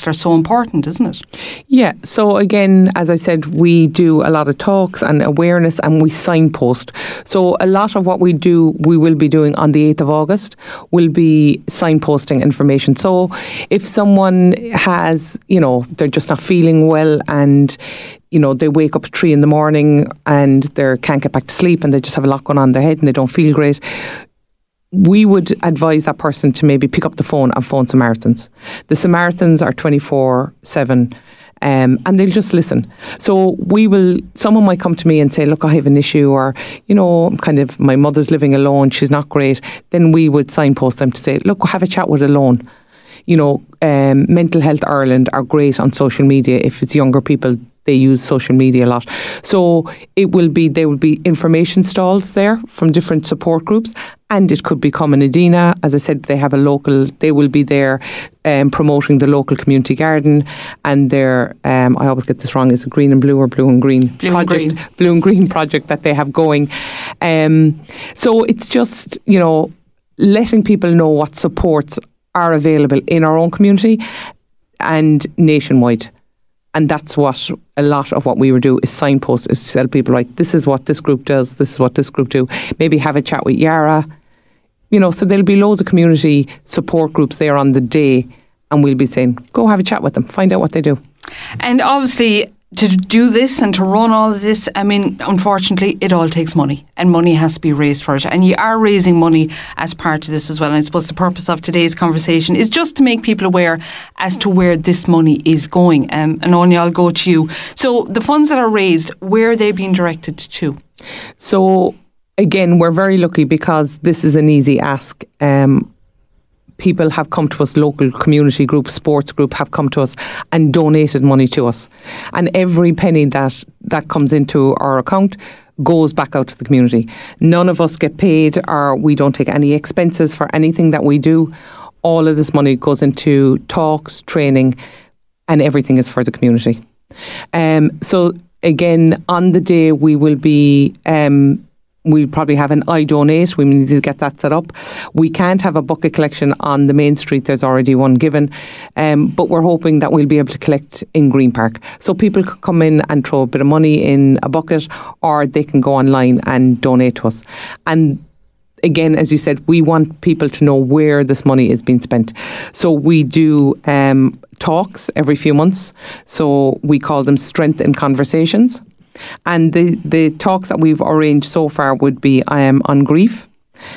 are so important, isn't it? Yeah, so again, as I said, we do a lot of talks and awareness, and we signpost. So a lot of what we do, we will be doing on the 8th of August, will be signposting information. So if someone has, they're just not feeling well, and they wake up at 3 a.m. and they can't get back to sleep, and they just have a lot going on in their head and they don't feel great, we would advise that person to maybe pick up the phone and phone Samaritans. The Samaritans are 24/7, and they'll just listen. So someone might come to me and say, look, I have an issue, or, my mother's living alone, she's not great. Then we would signpost them to say, look, have a chat with Alone. Mental Health Ireland are great on social media. If it's younger people, they use social media a lot. So there will be information stalls there from different support groups, and it could be Common Edina. As I said, they will be there promoting the local community garden, and their, I always get this wrong, is it green and blue or blue and green? Blue and green project that they have going. So it's just, letting people know what supports are available in our own community and nationwide. And that's what a lot of what we would do is signpost, is to tell people, right, this is what this group does, this is what this group do. Maybe have a chat with Yara. So there'll be loads of community support groups there on the day, and we'll be saying, go have a chat with them, find out what they do. And obviously, to do this and to run all of this, unfortunately, it all takes money, and money has to be raised for it. And you are raising money as part of this as well. And I suppose the purpose of today's conversation is just to make people aware as to where this money is going. And Áine, I'll go to you. So the funds that are raised, where are they being directed to? So again, we're very lucky because this is an easy ask. People have come to us, local community groups, sports group have come to us and donated money to us. And every penny that comes into our account goes back out to the community. None of us get paid, or we don't take any expenses for anything that we do. All of this money goes into talks, training, and everything is for the community. So again, on the day we will be... we'll probably have an I Donate. We need to get that set up. We can't have a bucket collection on the main street. There's already one given. But we're hoping that we'll be able to collect in Green Park. So people can come in and throw a bit of money in a bucket, or they can go online and donate to us. And again, as you said, we want people to know where this money is being spent. So we do talks every few months. So we call them Strength in Conversations. And the talks that we've arranged so far would be on grief.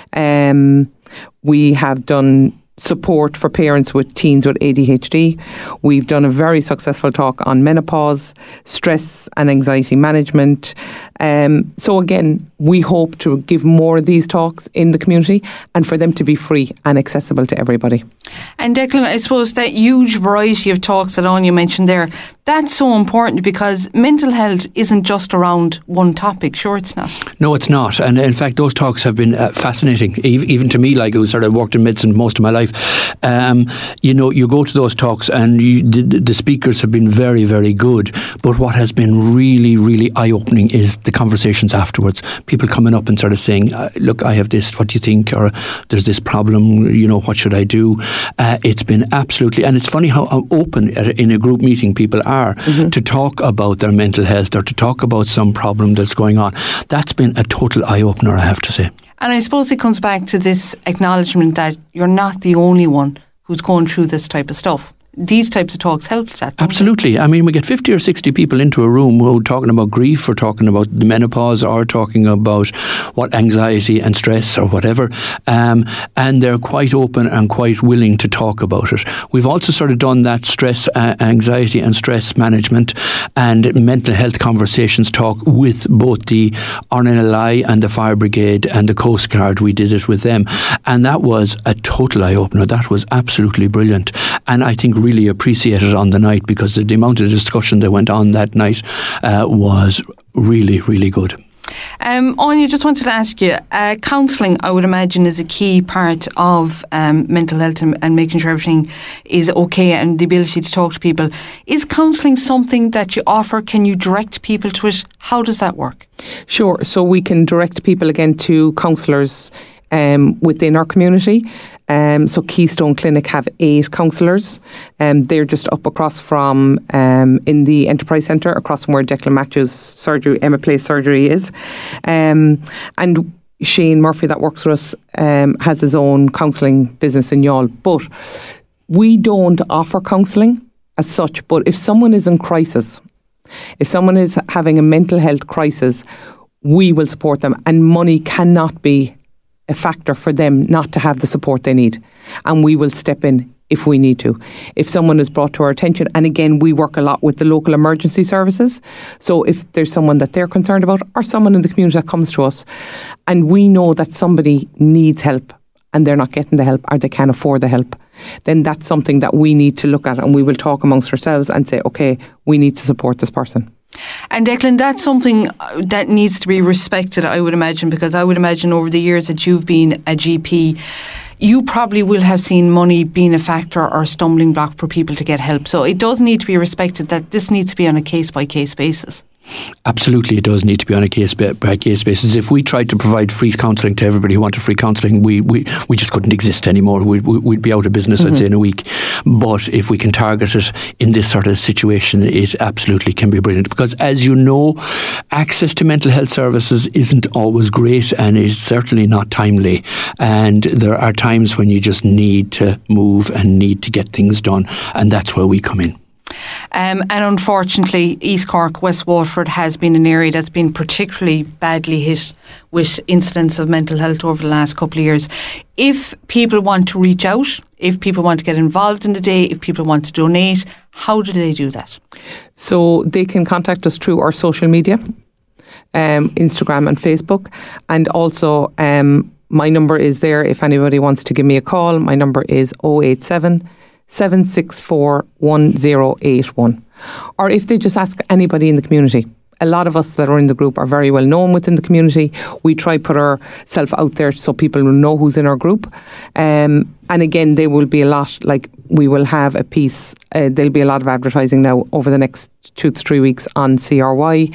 We have done support for parents with teens with ADHD. We've done a very successful talk on menopause, stress and anxiety management. So again, we hope to give more of these talks in the community and for them to be free and accessible to everybody. And Declan, I suppose that huge variety of talks that Áine mentioned there, that's so important because mental health isn't just around one topic. Sure, it's not. No, it's not. And in fact, those talks have been fascinating, even to me, like who sort of worked in medicine most of my life. You go to those talks and the speakers have been very, very good. But what has been really, really eye-opening is the conversations afterwards. People coming up and sort of saying, look, I have this, what do you think? Or there's this problem, what should I do? It's been absolutely, and it's funny how open in a group meeting people are to talk about their mental health or to talk about some problem that's going on. That's been a total eye-opener, I have to say. And I suppose it comes back to this acknowledgement that you're not the only one who's going through this type of stuff. These types of talks help that. Absolutely. I mean, we get 50 or 60 people into a room who are talking about grief or talking about the menopause or talking about what anxiety and stress or whatever. And they're quite open and quite willing to talk about it. We've also sort of done that stress, anxiety and stress management and mental health conversations talk with both the RNLI and the Fire Brigade and the Coast Guard. We did it with them. And that was a total eye-opener. That was absolutely brilliant. And I think really appreciated on the night because the amount of discussion that went on that night was really, really good. Áine, just wanted to ask you, counselling, I would imagine, is a key part of mental health and making sure everything is okay and the ability to talk to people. Is counselling something that you offer? Can you direct people to it? How does that work? Sure. So we can direct people again to counsellors within our community. So Keystone Clinic have 8 counsellors. They're just up across from, in the Enterprise Centre, across from where Declan Matthews surgery, Emma Place surgery is. And Shane Murphy that works for us has his own counselling business in Youghal. But we don't offer counselling as such. But if someone is in crisis, if someone is having a mental health crisis, we will support them, and money cannot be a factor for them not to have the support they need. And we will step in if we need to. If someone is brought to our attention, and again, we work a lot with the local emergency services. So if there's someone that they're concerned about, or someone in the community that comes to us, and we know that somebody needs help and they're not getting the help, or they can't afford the help, then that's something that we need to look at, and we will talk amongst ourselves and say, okay, we need to support this person. And Declan, that's something that needs to be respected, I would imagine, because I would imagine over the years that you've been a GP, you probably will have seen money being a factor or a stumbling block for people to get help. So it does need to be respected that this needs to be on a case-by-case basis. Absolutely, it does need to be on a case-by-case basis. If we tried to provide free counselling to everybody who wanted free counselling, we just couldn't exist anymore. We'd be out of business, I'd say, in a week. But if we can target it in this sort of situation, it absolutely can be brilliant. Because as you know, access to mental health services isn't always great, and is certainly not timely. And there are times when you just need to move and need to get things done. And that's where we come in. And unfortunately, East Cork, West Waterford has been an area that's been particularly badly hit with incidents of mental health over the last couple of years. If people want to reach out, if people want to get involved in the day, if people want to donate, how do they do that? So they can contact us through our social media, Instagram and Facebook, and also my number is there if anybody wants to give me a call. My number is 087 764 1081. Or if they just ask anybody in the community. A lot of us that are in the group are very well known within the community. We try to put ourselves out there so people will know who's in our group. And again, there will be a lot, like we will have a piece, there'll be a lot of advertising now over the next 2 to 3 weeks on CRY,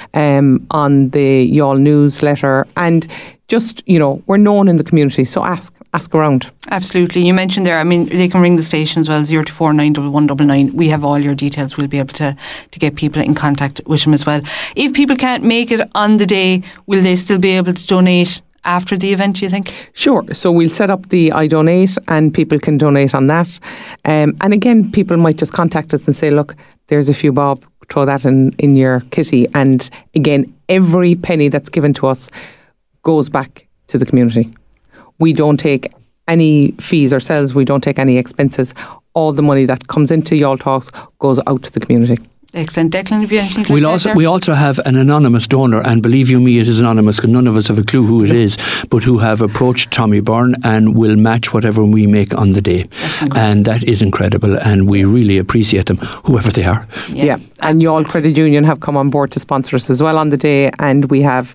on the Youghal newsletter, and just, we're known in the community, so ask around. Absolutely. You mentioned there, they can ring the station as well, 024 91199. We have all your details. We'll be able to get people in contact with them as well. If people can't make it on the day, will they still be able to donate after the event, do you think? Sure. So we'll set up the I Donate, and people can donate on that. And again, people might just contact us and say, look, there's a few bob, throw that in your kitty. And again, every penny that's given to us goes back to the community. We don't take any fees ourselves. We don't take any expenses. All the money that comes into Youghal Talks goes out to the community. Excellent. Declan, have you anything to We also have an anonymous donor, and believe you me, it is anonymous because none of us have a clue who it is, but who have approached Tommy Byrne and will match whatever we make on the day. And that is incredible, and we really appreciate them, whoever they are. Yeah. And Youghal Credit Union have come on board to sponsor us as well on the day, and we have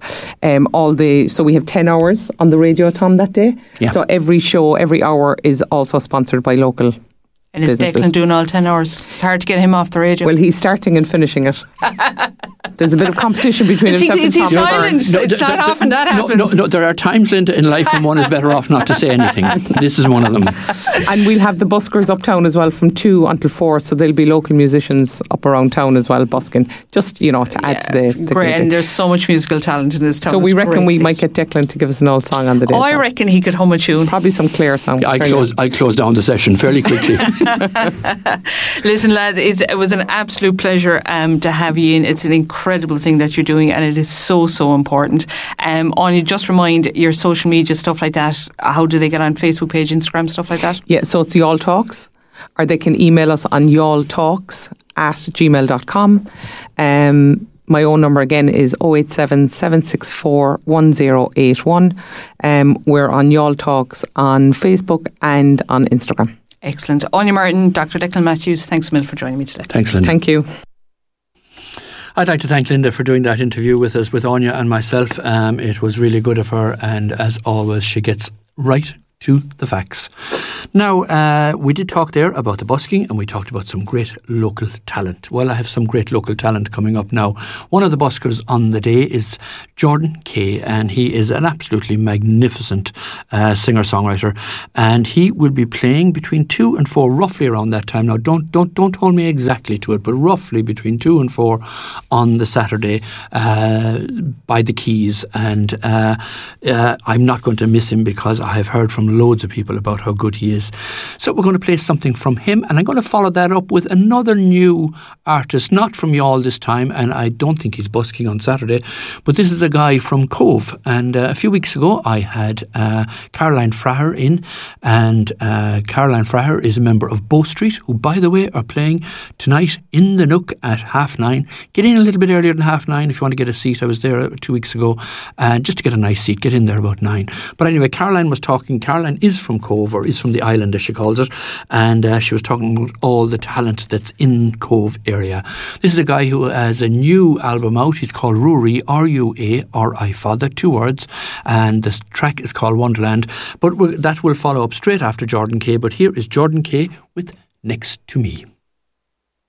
so we have 10 hours on the Radiothon that day. Yeah. So every show, every hour is also sponsored by local. And is Declan doing all 10 hours? It's hard to get him off the radio. Well, he's starting and finishing it. There's a bit of competition between himself and Tom. It's silent. It's not often that happens. No, there are times, Linda, in life when one is better off not to say anything. This is one of them. And we'll have the buskers uptown as well from 2 until 4, so there'll be local musicians up around town as well busking, just, to add to the great, community. And there's so much musical talent in this town. So we reckon we might get Declan to give us an old song on the day. I reckon he could hum a tune. Probably some Clare song. Yeah, I closed down the session fairly quickly. Listen, lads, it was an absolute pleasure to have you in. It's an incredible thing that you're doing, and it is so important. Anya, just remind your social media, stuff like that. How do they get on Facebook page, Instagram, stuff like that? Yeah, so it's Youghal Talks, or they can email us on youghtaltalks@gmail.com. My own number again is 087 764 1081. We're on Youghal Talks on Facebook and on Instagram. Excellent. Anya Martin, Dr. Declan Matthews, thanks a million for joining me today. Thanks, Linda. Thank you. I'd like to thank Linda for doing that interview with us, with Anya and myself. It was really good of her, and as always, she gets right to the facts. Now, we did talk there about the busking, and we talked about some great local talent. Well, I have some great local talent coming up now. One of the buskers on the day is Jordan Kay, and he is an absolutely magnificent singer-songwriter, and he will be playing between 2 and 4, roughly around that time. Now, don't hold me exactly to it, but roughly between 2 and 4 on the Saturday by the Quays, and I'm not going to miss him because I have heard from loads of people about how good he is. So we're going to play something from him, and I'm going to follow that up with another new artist, not from Youghal this time, and I don't think he's busking on Saturday, but this is a guy from Cove. And a few weeks ago I had Caroline Fraher in, and Caroline Fraher is a member of Bow Street, who, by the way, are playing tonight in the Nook at 9:30. Get in a little bit earlier than 9:30 if you want to get a seat. I was there 2 weeks ago, just to get a nice seat. Get in there about 9. But anyway, Caroline was talking. Caroline is from Cove, or is from the island as she calls it, and she was talking about all the talent that's in Cove area. This is a guy who has a new album out. He's called Ruari, R-U-A-R-I, Father, 2 words, and the track is called Wonderland. But that will follow up straight after Jordan Kay. But here is Jordan Kay with Next to Me.